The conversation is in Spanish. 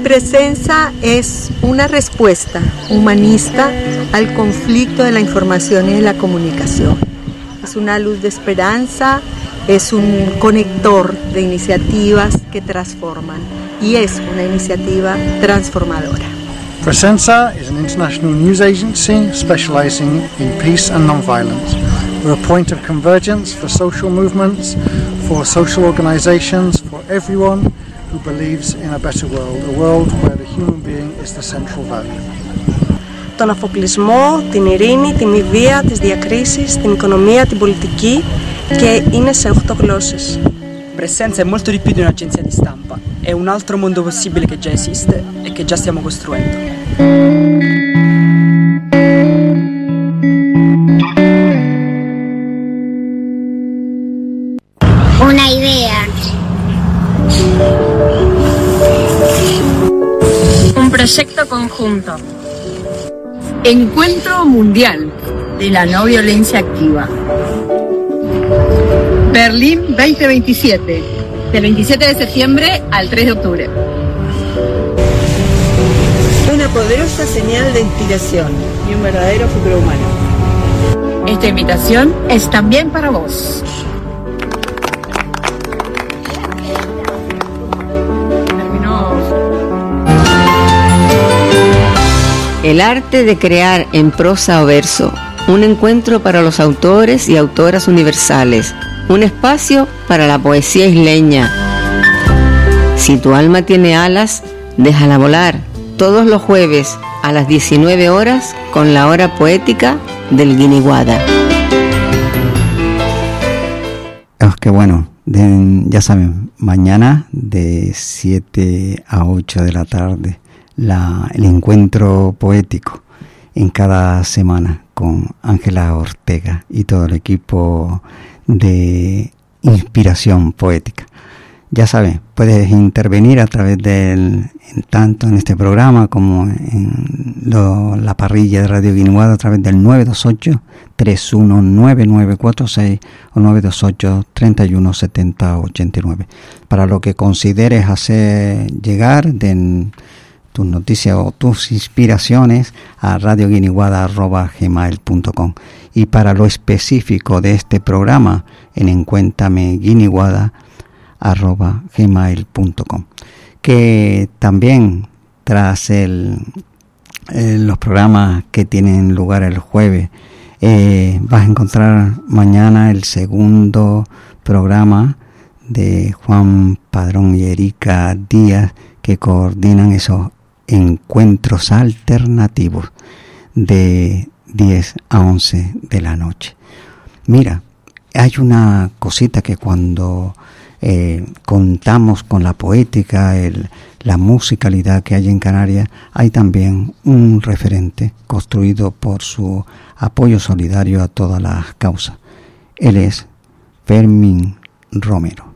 Presenza es una respuesta humanista al conflicto de la información y de la comunicación. Es una luz de esperanza, es un conector de iniciativas que transforman y es una iniciativa transformadora. Presenza is an international news agency specializing in peace and non-violence. We're a point of convergence for social movements, for social organizations, for everyone who believes in a better world, a world where the human being is the central value. Τον αφοπλισμό, την ειρήνη, τη μη βία, τις διακρίσεις, την οικονομία, την πολιτική και είναι σε 8 γλώσσες. Presenza è molto di più di un'agenzia di stampa, è un altro mondo possibile che già esiste e che già stiamo costruendo. Una idea. Un proyecto conjunto. Encuentro Mundial de la No Violencia Activa. Berlín 2027, del 27 de septiembre al 3 de octubre. Una poderosa señal de inspiración y un verdadero futuro humano. Esta invitación es también para vos. El arte de crear en prosa o verso, un encuentro para los autores y autoras universales, un espacio para la poesía isleña. Si tu alma tiene alas, déjala volar, todos los jueves a las 19 horas con la hora poética del Guiniguada. Que bueno, ya saben, mañana de 7 a 8 de la tarde. El encuentro poético en cada semana con Ángela Ortega y todo el equipo de Inspiración Poética. Ya sabes, puedes intervenir a través tanto en este programa como en la parrilla de Radio Guiniguada a través del 928-319946 o 928-317089. Para lo que consideres hacer llegar tus noticias o tus inspiraciones a radioguiniguada@gmail.com, y para lo específico de este programa en encuéntameguiniguada@gmail.com, que también tras los programas que tienen lugar el jueves, vas a encontrar mañana el segundo programa de Juan Padrón y Erika Díaz, que coordinan esos encuentros alternativos de 10 a 11 de la noche. Mira, hay una cosita que cuando contamos con la poética, la musicalidad que hay en Canarias, hay también un referente construido por su apoyo solidario a todas las causas. Él es Fermín Romero.